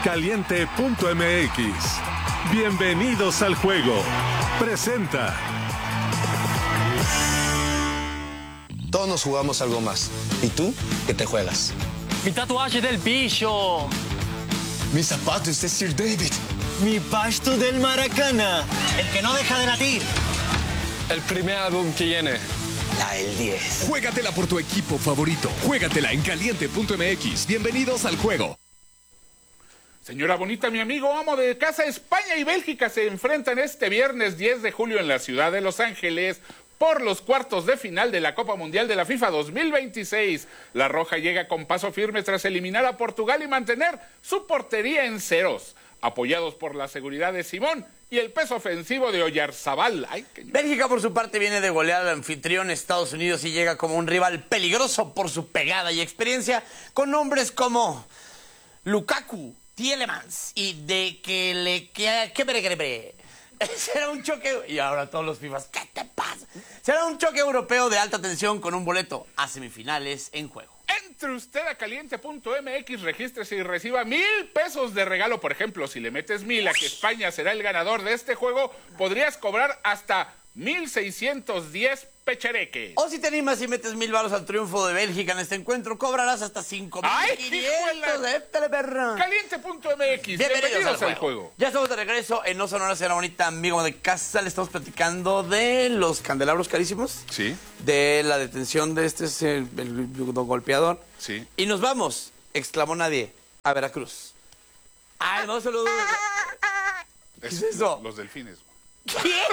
Caliente.mx. Bienvenidos al juego. Presenta. Todos nos jugamos algo más. ¿Y tú? ¿Qué te juegas? Mi tatuaje del bicho. Mis zapatos de Sir David. Mi pasto del Maracana. El que no deja de latir. El primer álbum que viene. La del 10. Juégatela por tu equipo favorito. Juégatela en Caliente.mx. Bienvenidos al juego. Señora bonita, mi amigo amo de casa, España y Bélgica se enfrentan este viernes 10 de julio en la ciudad de Los Ángeles por los cuartos de final de la Copa Mundial de la FIFA 2026. La Roja llega con paso firme tras eliminar a Portugal y mantener su portería en ceros, apoyados por la seguridad de Simón y el peso ofensivo de Oyarzabal. Bélgica, por su parte, viene de golear al anfitrión Estados Unidos y llega como un rival peligroso por su pegada y experiencia, con nombres como Lukaku, Tielemans y de que le que será un choque, y ahora todos los FIFAs, ¿qué te pasa? Será un choque europeo de alta tensión con un boleto a semifinales en juego. Entre usted a Caliente.mx, regístrese y reciba 1,000 pesos de regalo. Por ejemplo, si le metes 1,000 a que España será el ganador de este juego, podrías cobrar hasta 1,610 pechereques. O si te animas y metes 1,000 varos al triunfo de Bélgica en este encuentro, cobrarás hasta 5,500 de perra. Caliente.mx, bienvenidos al juego. Ya estamos de regreso en No Sonora, señora bonita, amigo de casa. Le estamos platicando de los candelabros carísimos. Sí. De la detención de el golpeador. Sí. Y nos vamos, exclamó nadie, a Veracruz. Ay, no se lo dudo. ¿Qué es eso? Los delfines. ¿Qué?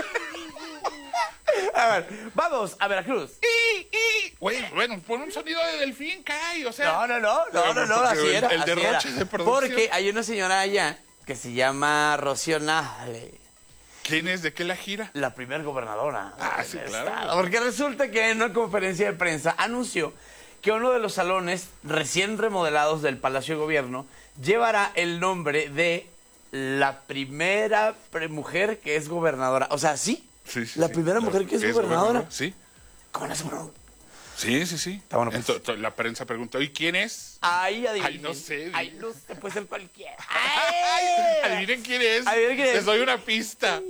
A ver, vamos a Veracruz. Bueno, pon un sonido de delfín, caray, o sea. No, así era. El derroche de producción. Porque hay una señora allá que se llama Rocío Nale. ¿Quién es? ¿De qué la gira? La primer gobernadora. Sí, claro. Estado. Porque resulta que en una conferencia de prensa anunció que uno de los salones recién remodelados del Palacio de Gobierno llevará el nombre de la primera mujer que es gobernadora. O sea, sí. Sí, la primera mujer que es gobernadora. Sí. ¿Cómo la aseguró? Sí. Está bueno, pues. Entonces, la prensa preguntó, ¿y quién es? Ay, adivinen. Ay, no sé. Ay, no sé, puede ser cualquiera. Adivinen quién es. Adivinen quién es. Les doy una pista.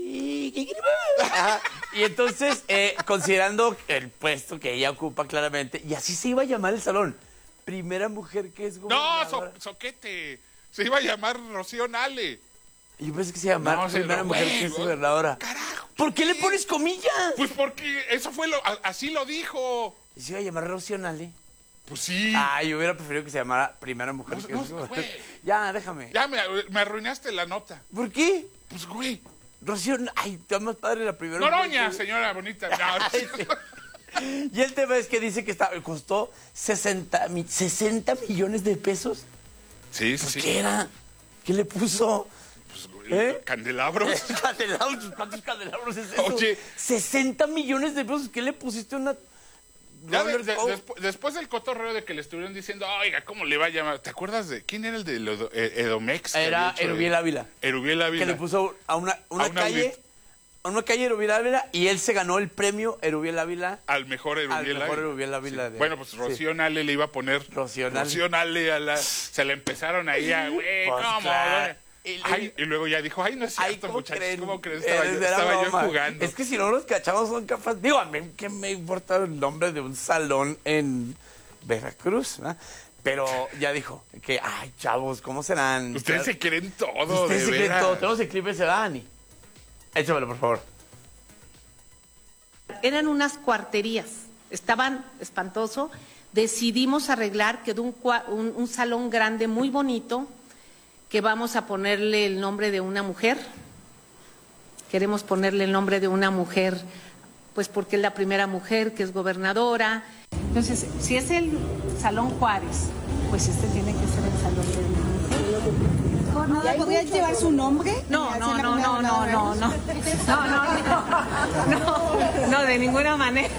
Ajá. Y entonces, considerando el puesto que ella ocupa claramente, y así se iba a llamar el salón, primera mujer que es gobernadora. No, soquete. Se iba a llamar Rocío Nale. Yo pensé que se llamaba primera mujer que es gobernadora. Carajo. ¿Por qué le pones comillas? Pues porque eso fue así lo dijo. ¿Y se iba a llamar Rocío Nale? Pues sí. Yo hubiera preferido que se llamara primera mujer que es gobernadora. Ya, déjame. Ya me arruinaste la nota. ¿Por qué? Pues, güey. Rocío, está más padre la primera Noroña, mujer. señora bonita. No. Sí. Y el tema es que dice que costó 60 millones de pesos. Sí. ¿Qué era? ¿Qué le puso? Pues, candelabros. ¿Cuántos candelabros es eso? Oye. 60 millones de pesos. ¿Qué le pusiste a una... Después del cotorreo de que le estuvieron diciendo, oiga, ¿cómo le va a llamar? ¿Te acuerdas de quién era el de Edomex? Era Erubiel Ávila. Erubiel Ávila. Que le puso a una calle Erubiel Ávila, y él se ganó el premio Erubiel Ávila. Al mejor Erubiel Ávila. Sí. Bueno, pues Rocío Nale le iba a poner Rocío Nale se le empezaron ahí a, güey, pues, ¿cómo? Claro. Y luego ya dijo, no es cierto, muchachos, ¿cómo creen? Estaba yo jugando. Es que si no los cachamos son capaces... Digo, a mí que me importa el nombre de un salón en Veracruz, ¿no? Pero ya dijo que, chavos, ¿cómo serán? Ustedes se creen todo, Ustedes se creen todo. Tenemos el clip ese, Dani. Échamelo, por favor. Eran unas cuarterías, estaban espantoso. Decidimos arreglar, quedó un salón grande, muy bonito, que vamos a ponerle el nombre de una mujer. Queremos ponerle el nombre de una mujer, pues porque es la primera mujer que es gobernadora. Entonces, si es el Salón Juárez, pues este tiene que ser el Salón de una mujer. ¿Ya podría llevar su nombre? No, de ninguna manera.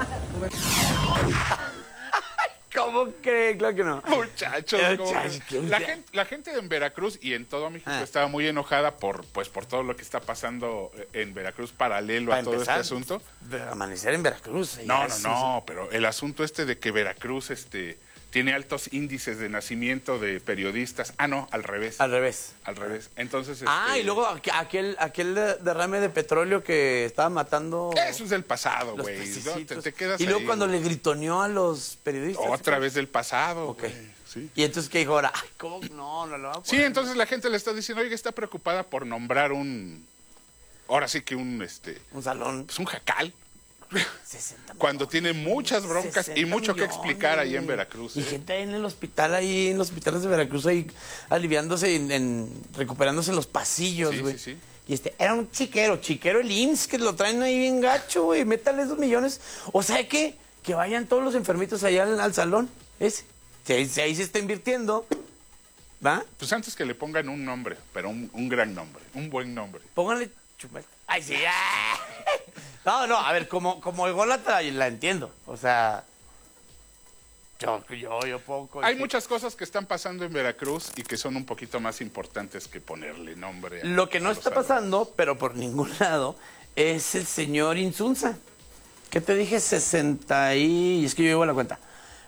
¿Cómo cree? Claro que no. Muchachos, la gente en Veracruz y en todo México estaba muy enojada por todo lo que está pasando en Veracruz paralelo a todo este asunto. Amanecer en Veracruz. No, pero el asunto de que Veracruz tiene altos índices de nacimiento de periodistas. Ah, no, al revés. Al revés. Al revés. Entonces, y luego aquel derrame de petróleo que estaba matando... Eso es del pasado, los güey. ¿No? pececitos. Te quedas y luego ahí, cuando güey. le gritoneó a los periodistas. Otra vez del pasado, Ok. güey. Sí. Y entonces, ¿qué dijo ahora? Ay, ¿cómo? No lo va a poner. Sí, entonces la gente le está diciendo, oiga, está preocupada por nombrar ahora sí que Un salón. pues un jacal. 60 Cuando tiene muchas broncas y 60 mucho que explicar ahí en güey. Veracruz. Y gente ahí en el hospital, ahí en los hospitales de Veracruz, ahí aliviándose, recuperándose en los pasillos, Sí, güey. sí, sí. Y era un chiquero el IMSS, que lo traen ahí bien gacho, güey. Métale esos millones. O sea, que vayan todos los enfermitos allá al salón. Ese. Si ahí se está invirtiendo, ¿va? Pues antes que le pongan un nombre, pero un gran nombre, un buen nombre. Pónganle Chumel. Ay, sí, ya. No, a ver, como ególatra la entiendo. O sea, yo poco. Hay muchas cosas que están pasando en Veracruz y que son un poquito más importantes que ponerle nombre. Lo que no a los está pasando, pero por ningún lado, es el señor Insunza. ¿Qué te dije? 60 y... Es que yo llevo la cuenta.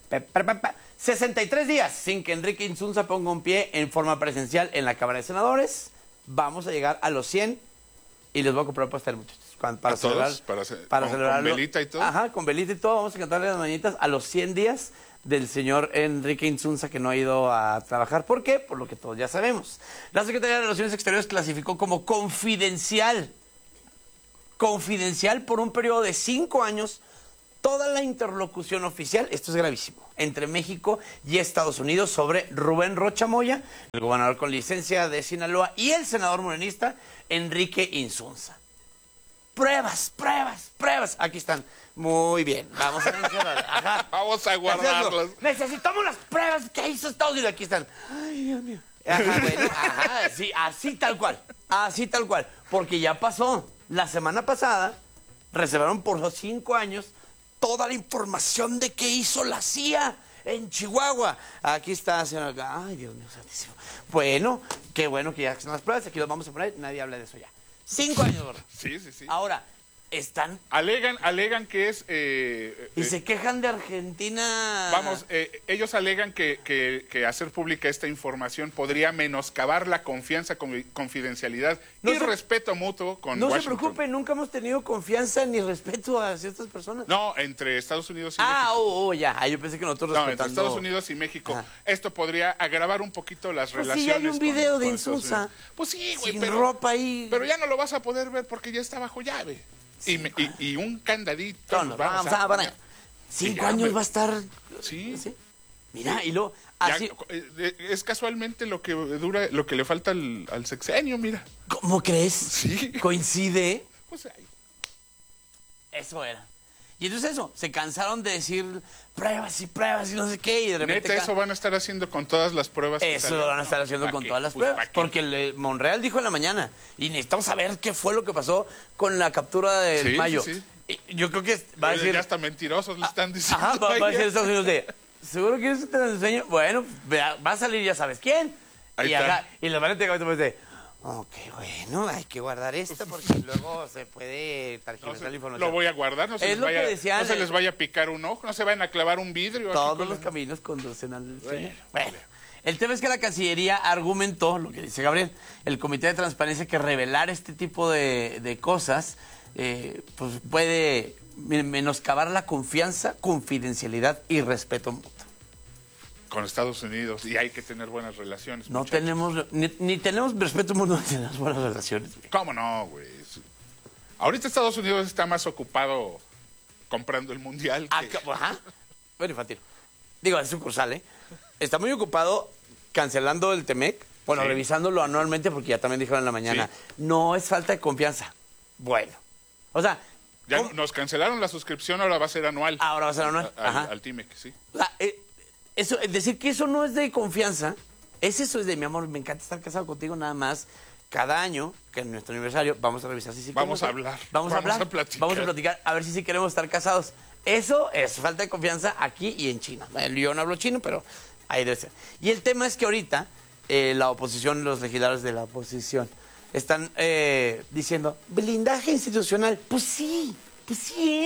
63 días sin que Enrique Insunza ponga un pie en forma presencial en la Cámara de Senadores. Vamos a llegar a los 100 y les voy a comprar pastel, muchachos. Para ¿A celebrar, todos? para ¿Con celebrarlo. velita y todo? Ajá, con velita y todo. Vamos a cantarle las mañanitas a los 100 días del señor Enrique Insunza, que no ha ido a trabajar. ¿Por qué? Por lo que todos ya sabemos. La Secretaría de Relaciones Exteriores clasificó como confidencial por un periodo de 5 años toda la interlocución oficial, esto es gravísimo, entre México y Estados Unidos sobre Rubén Rocha Moya, el gobernador con licencia de Sinaloa, y el senador morenista Enrique Insunza. Pruebas. Aquí están. Muy bien. Vamos a mencionar. Ajá. Vamos a guardarlas. Necesitamos las pruebas que hizo Estados Unidos. Aquí están. Ay, Dios mío. Ajá, bueno, sí, así tal cual. Porque ya pasó. La semana pasada reservaron por 5 años toda la información de qué hizo la CIA en Chihuahua. Aquí está, señor. Ay, Dios mío, santísimo. Bueno, qué bueno que ya están las pruebas. Aquí los vamos a poner. Nadie habla de eso ya. 5 años, ¿verdad? Sí. Ahora, están... Alegan que es... y se quejan de Argentina... Vamos, ellos alegan que hacer pública esta información podría menoscabar la confianza, confidencialidad y respeto mutuo con No Washington. se preocupen, nunca hemos tenido confianza ni respeto hacia estas personas. No, entre Estados Unidos y México. Ya. Yo pensé que nosotros No, respetando... entre Estados Unidos y México. Ajá. Esto podría agravar un poquito las Pues relaciones. sí, hay un video de con Estados Insunza. Unidos. Pues sí, güey, Sin pero... ropa ahí. Pero ya no lo vas a poder ver porque ya está bajo llave. Y un candadito. No, vamos a poner. 5 años va a estar... Sí. Mira, y luego... Ya, Así... es casualmente lo que dura, lo que le falta al sexenio, mira. ¿Cómo crees? Sí. Coincide. Pues ahí. Eso era. Y entonces se cansaron de decir pruebas y no sé qué, y de repente... Neta, eso van a estar haciendo con todas las pruebas. que Eso salgan. lo van a estar haciendo ¿Para con qué? todas las Pues, pruebas. ¿para qué? Porque Monreal dijo en la mañana, y necesitamos saber qué fue lo que pasó con la captura del Sí, Mayo. sí. Y yo creo que va a decir... Ya hasta mentirosos le están diciendo. Ajá, va a ahí. decir Estados Unidos de... ¿Seguro quieres que te lo enseñe? Bueno, va a salir ya sabes quién. Ahí y está. acá, y los van a tener que de... Ok, bueno, hay que guardar esto porque luego se puede targiversar la información. Lo voy a guardar, no se, Es les lo que vaya, decían, no se les vaya a picar un ojo, no se vayan a clavar un vidrio. así Todos con los la- caminos conducen al Señor. Bueno, el tema es que la Cancillería argumentó, lo que dice Gabriel, el Comité de Transparencia, que revelar este tipo de cosas pues puede menoscabar la confianza, confidencialidad y respeto mutuo. Con Estados Unidos, y hay que tener buenas relaciones. No muchachos. tenemos, ni tenemos respeto mutuo ni tenemos buenas relaciones. güey. ¿Cómo no, güey? Ahorita Estados Unidos está más ocupado comprando el mundial. que- Ajá. Bueno, infantil. Digo, es sucursal, ¿eh? Está muy ocupado cancelando el Temec. Bueno, Sí. revisándolo anualmente porque ya también dijeron en la mañana. Sí. No es falta de confianza. Bueno. O sea, Ya ¿cómo? nos cancelaron la suscripción, ahora va a ser anual. Ahora va a ser anual. Ajá. Al TIMEC, sí. O sea, eso, decir que eso no es de confianza, eso es de mi amor, me encanta estar casado contigo nada más. Cada año, que en nuestro aniversario, vamos a revisar si sí Vamos queremos- a hablar. Vamos a Vamos hablar. a platicar. Vamos a platicar a ver si sí queremos estar casados. Eso es falta de confianza aquí y en China. Yo no hablo chino, pero ahí debe ser. Y el tema es que ahorita la oposición, los legisladores de la oposición, están diciendo, blindaje institucional. Pues sí es.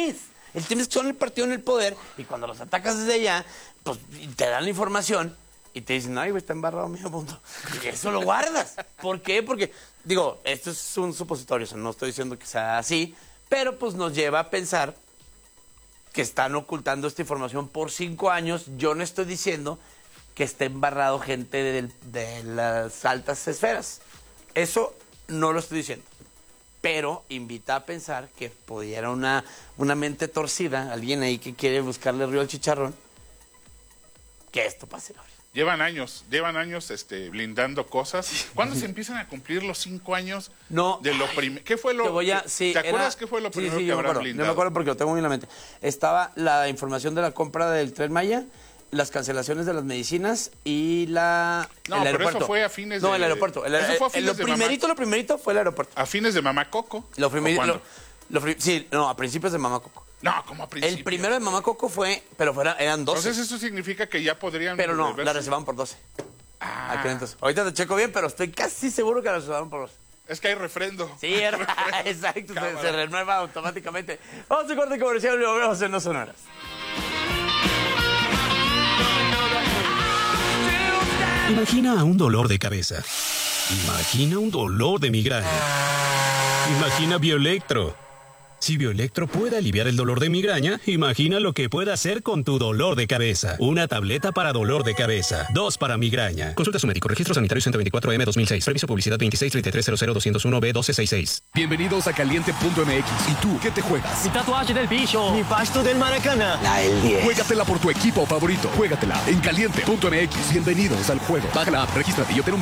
El tema es que son el partido en el poder y cuando los atacas desde allá, pues te dan la información y te dicen, ay, güey, está embarrado medio mundo. Y eso lo guardas. ¿Por qué? Porque, digo, esto es un supositorio, o sea, no estoy diciendo que sea así, pero pues nos lleva a pensar que están ocultando esta información por 5 años. Yo no estoy diciendo que esté embarrado gente de las altas esferas. Eso no lo estoy diciendo. Pero invita a pensar que pudiera una mente torcida, alguien ahí que quiere buscarle río al chicharrón, que esto pase, Gabriel. Llevan años blindando cosas. ¿Cuándo se empiezan a cumplir los 5 años de lo primero? ¿Qué fue lo ¿Te acuerdas qué fue lo primero que habrán blindado? No me acuerdo porque lo tengo muy en la mente. Estaba la información de la compra del Tren Maya, las cancelaciones de las medicinas y el aeropuerto. Pero eso fue a fines de... No, el aeropuerto. Eso fue a fines lo primerito fue el aeropuerto. ¿A fines de Mamá Coco? A principios de Mamá Coco. No, como a principios. El primero de Mamá Coco fue, pero eran 12. Entonces eso significa que ya podrían... Pero no, la reservaron por 12. Entonces, ahorita te checo bien, pero estoy casi seguro que la reservaron por 12. Es que hay refrendo. Sí, exacto, se renueva automáticamente. Vamos a corte comercial y volvemos en 2 horas. Imagina un dolor de cabeza. Imagina un dolor de migraña. Imagina Bioelectro. Si Bioelectro puede aliviar el dolor de migraña, imagina lo que puede hacer con tu dolor de cabeza. Una tableta para dolor de cabeza. 2 para migraña. Consulta a su médico. Registro sanitario 124M 2006. Servicio publicidad 2633000201B1266. Bienvenidos a Caliente.mx. ¿Y tú qué te juegas? Mi tatuaje del bicho. Mi pasto del Maracaná. La del 10. Juégatela por tu equipo favorito. Juégatela en Caliente.mx. Bienvenidos al juego. Baja la app, regístrate y obtén un